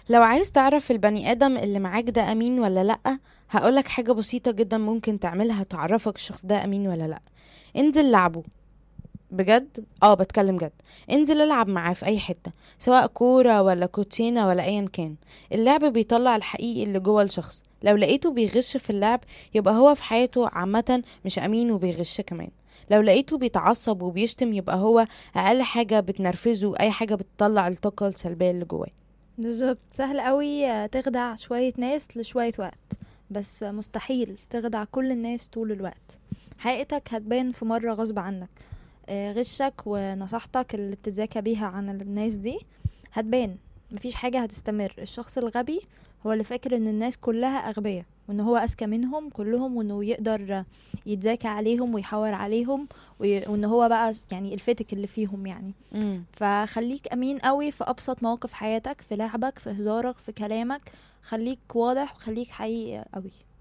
لو عايز تعرف البني آدم اللي معاك ده أمين ولا لأ، هقولك حاجة بسيطة جدا ممكن تعملها تعرفك الشخص ده أمين ولا لأ. انزل لعبه بجد، بتكلم جد. انزل العب معاه في اي حتة، سواء كورة ولا كوتشينة ولا ايا كان. اللعب بيطلع الحقيقي اللي جوه الشخص. لو لقيته بيغش في اللعب، يبقى هو في حياته عامة مش امين وبيغش كمان. لو لقيته بيتعصب وبيشتم، يبقى هو اقل حاجة بتنرفزه، اي حاجة بتطلع الطاقة السلبية اللي جواه. بالظبط، سهل قوي تخدع شوية ناس لشوية وقت، بس مستحيل تخدع كل الناس طول الوقت. حقيقتك هتبان في مرة غصب عنك. غشك ونصيحتك اللي بتتذاكى بيها عن الناس دي هتبان. مفيش حاجة هتستمر. الشخص الغبي هو اللي فاكر ان الناس كلها اغبياء، وان هو اذكى منهم كلهم، وانه يقدر يتذاكى عليهم ويحور عليهم، وان هو بقى يعني الفتك اللي فيهم يعني. امم فخليك امين قوي في ابسط مواقف حياتك، في لعبك، في هزارك، في كلامك. خليك واضح وخليك حقيقي قوي.